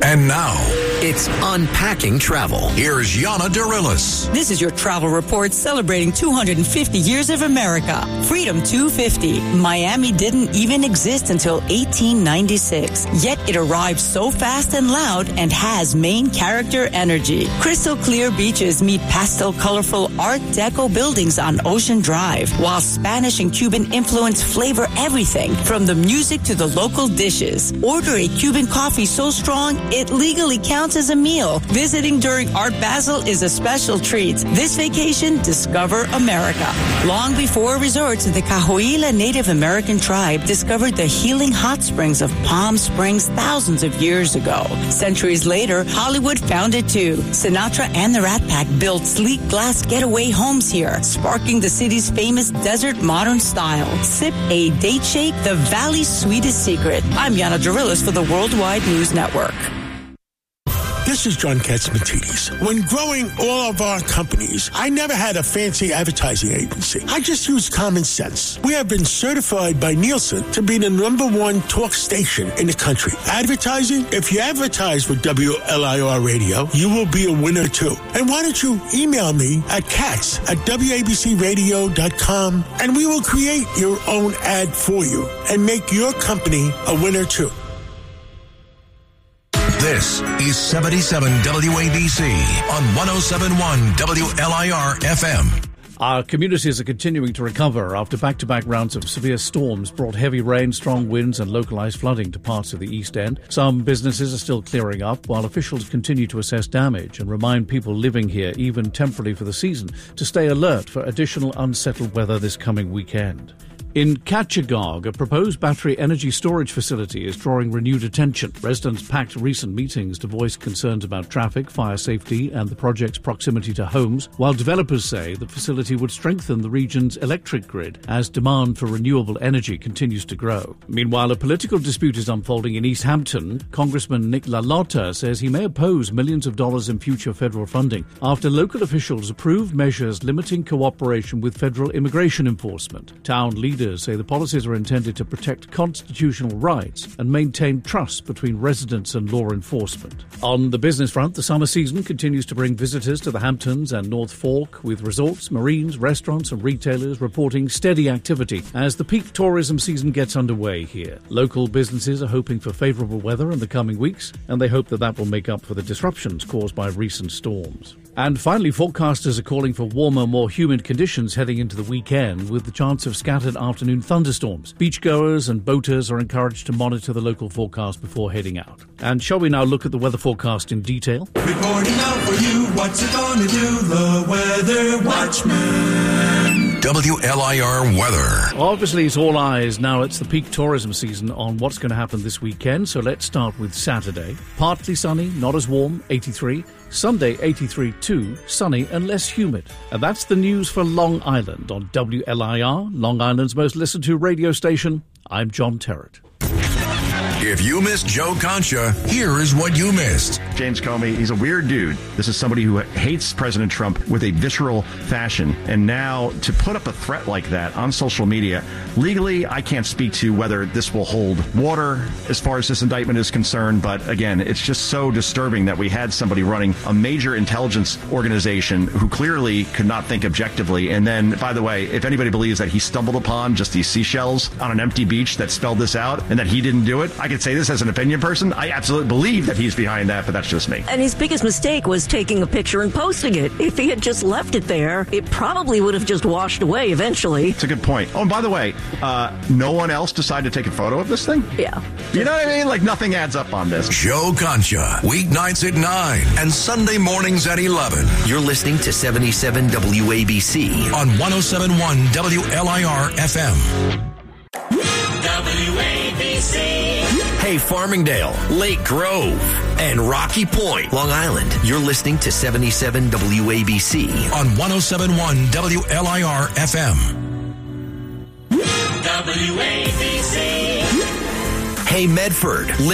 And now, it's Unpacking Travel. Here's Yana Dirilis. This is your travel report celebrating 250 years of America. Freedom 250. Miami didn't even exist until 1896. Yet it arrived so fast and loud and has main character energy. Crystal clear beaches meet pastel colorful Art Deco buildings on Ocean Drive, while Spanish and Cuban influence flavor everything from the music to the local dishes. Order a Cuban coffee so strong it legally counts as a meal. Visiting during Art Basel is a special treat. This vacation, discover America. Long before resorts, the Cahuilla Native American tribe discovered the healing hot springs of Palm Springs thousands of years ago. Centuries later, Hollywood found it too. Sinatra and the Rat Pack built sleek glass getaway homes here, sparking the city's famous desert modern style. Sip a date shake, the Valley's sweetest secret. I'm Yana Dirilis for the Worldwide News Network. This is John Katzmatidis. When growing all of our companies, I never had a fancy advertising agency. I just used common sense. We have been certified by Nielsen to be the #1 talk station in the country. Advertising? If you advertise with WLIR Radio, you will be a winner too. And why don't you email me at katz@wabcradio.com and we will create your own ad for you and make your company a winner too. This is 77 WABC on 107.1 WLIR FM. Our communities are continuing to recover after back-to-back rounds of severe storms brought heavy rain, strong winds and localised flooding to parts of the East End. Some businesses are still clearing up, while officials continue to assess damage and remind people living here, even temporarily for the season, to stay alert for additional unsettled weather this coming weekend. In Catchagog, a proposed battery energy storage facility is drawing renewed attention. Residents packed recent meetings to voice concerns about traffic, fire safety and the project's proximity to homes, while developers say the facility would strengthen the region's electric grid as demand for renewable energy continues to grow. Meanwhile, a political dispute is unfolding in East Hampton. Congressman Nick LaLotta says he may oppose millions of dollars in future federal funding after local officials approved measures limiting cooperation with federal immigration enforcement. Town leaders say the policies are intended to protect constitutional rights and maintain trust between residents and law enforcement. On the business front, the summer season continues to bring visitors to the Hamptons and North Fork, with resorts, marines, restaurants and retailers reporting steady activity as the peak tourism season gets underway here. Local businesses are hoping for favourable weather in the coming weeks, and they hope that will make up for the disruptions caused by recent storms. And finally, forecasters are calling for warmer, more humid conditions heading into the weekend, with the chance of scattered afternoon thunderstorms. Beachgoers and boaters are encouraged to monitor the local forecast before heading out. And shall we now look at the weather forecast in detail? Reporting out for you, what's it gonna do? The Weather Watchman. WLIR weather. Obviously, it's all eyes now. It's the peak tourism season on what's going to happen this weekend. So let's start with Saturday. Partly sunny, not as warm, 83. Sunday, 83 too, sunny and less humid. And that's the news for Long Island on WLIR, Long Island's most listened to radio station. I'm John Terrett. If you missed Joe Concha, here is what you missed. James Comey, he's a weird dude. This is somebody who hates President Trump with a visceral fashion. And now to put up a threat like that on social media, legally, I can't speak to whether this will hold water as far as this indictment is concerned. But again, it's just so disturbing that we had somebody running a major intelligence organization who clearly could not think objectively. And then, by the way, if anybody believes that he stumbled upon just these seashells on an empty beach that spelled this out and that he didn't do it, I could say this as an opinion person. I absolutely believe that he's behind that, but that's just me. And his biggest mistake was taking a picture and posting it. If he had just left it there, it probably would have just washed away eventually. It's a good point. Oh, and by the way, no one else decided to take a photo of this thing? Yeah. You know what I mean? Like, nothing adds up on this. Joe Concha, weeknights at 9 and Sunday mornings at 11. You're listening to 77 WABC on 107.1 WLIR FM. WABC. Hey, Farmingdale, Lake Grove, and Rocky Point, Long Island. You're listening to 77 WABC on 107.1 WLIR FM. WABC. Hey, Medford.